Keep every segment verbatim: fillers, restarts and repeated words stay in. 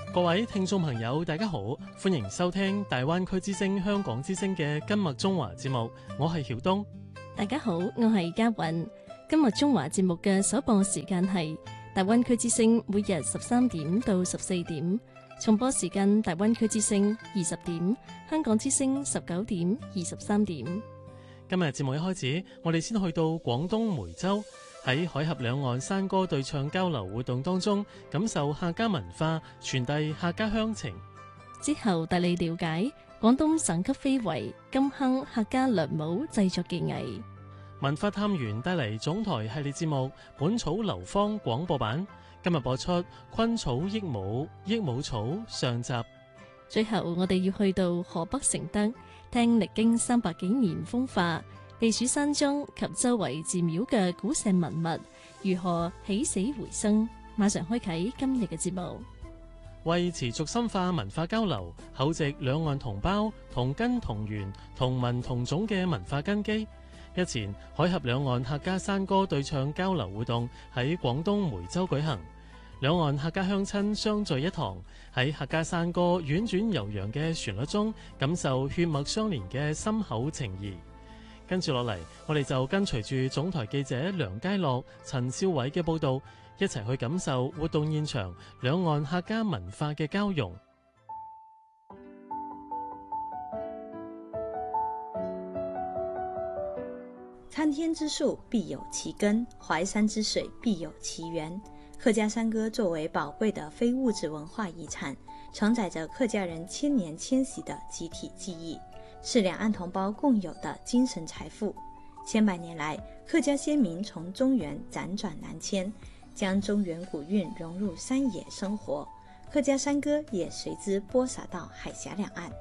各位聽眾朋友，大家好，歡迎收聽大灣區之聲香港之聲嘅今日中華節目，我係曉東。 大家好，我係嘉韻。今日中華節目嘅首播時間係大灣區之聲，每日十三點到十四點，重播時間大灣區之聲二十點，香港之聲十九點二十三點。 今日節目一開始，我哋先去到廣東梅州，喺海峽兩岸山歌對唱交流活動當中，感受客家文化，傳遞客家鄉情。 之後帶你了解廣東省級非遺金坑客家涼帽製作技藝。 文化探員帶嚟總台系列節目《本草流芳》廣播版，今日播出《昆草益母》益母草上集。 最後我哋要去到河北承德，聽歷經三百幾年風化，避暑山莊及周圍寺廟嘅古石文物如何起死回生。馬上開啟今日嘅節目。 為持續深化文化交流，厚植兩岸同胞同根同源同文同種嘅文化根基，日前海峽兩岸客家山歌對唱交流活動喺廣東梅州舉行，兩岸客家鄉親相聚一堂，喺客家山歌婉轉悠揚嘅旋律中，感受血脈相連嘅深厚情誼。跟住落嚟，我哋就跟隨住總台記者梁佳樂、陳少偉嘅報道，一齊去感受活動現場兩岸客家文化嘅交融。 參天之樹必有其根，淮山之水必有其源。客家山歌作為寶貴的非物質文化遺產，承載着客家人千年遷徙的集體記憶，是兩岸同胞共有的精神財富。千百年來，客家先民從中原輾轉南遷，將中原古韻融入山野生活，客家山歌也隨之播撒到海峽兩岸。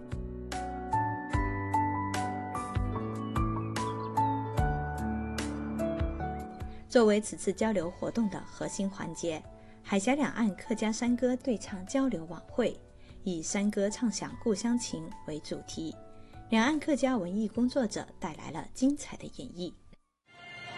作為此次交流活動的核心環節，海峽兩岸客家山歌對唱交流晚會以山歌唱響故鄉情為主題，兩岸客家文藝工作者帶來了精彩的演繹。